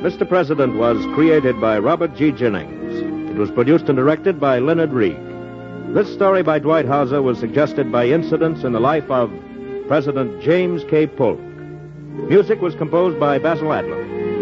Mr. President was created by Robert G. Jennings. It was produced and directed by Leonard Reed. This story by Dwight Hauser was suggested by incidents in the life of President James K. Polk. Music was composed by Basil Adler.